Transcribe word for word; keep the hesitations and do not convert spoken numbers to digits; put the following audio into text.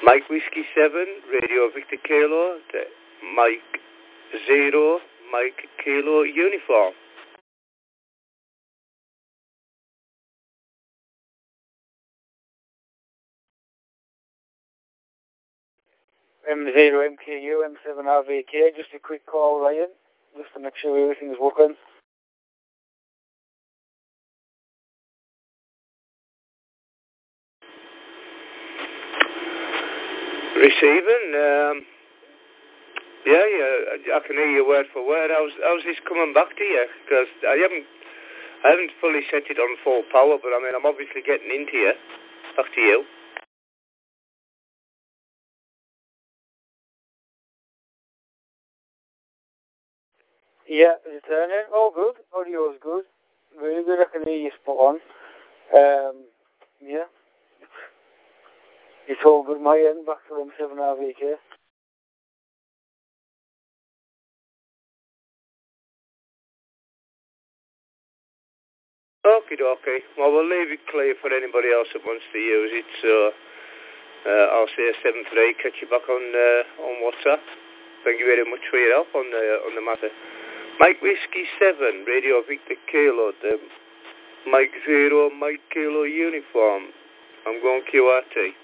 Mike Whiskey seven, Radio Victor Kilo, Mike zero, Mike Kilo Uniform. M zero M K U, M seven R V K, just a quick call, Ryan, just to make sure everything's working. Receiving, um, yeah, yeah, I can hear you word for word. How's, how's this coming back to you? Because I haven't, I haven't fully set it on full power, but I mean, I'm obviously getting into you. Back to you. Yeah, returning. All good. Audio's good. Really good. I can hear you spot on. Um, yeah. It's all good. My end, back to M seven R V K. Okie dokie. Well, we'll leave it clear for anybody else that wants to use it, so uh, I'll say seven three, catch you back on uh, on WhatsApp. Thank you very much for your help on the, on the matter. Mike Whiskey seven, Radio Victor Kilo, the Mike zero, Mike Kilo Uniform. I'm going Q R T.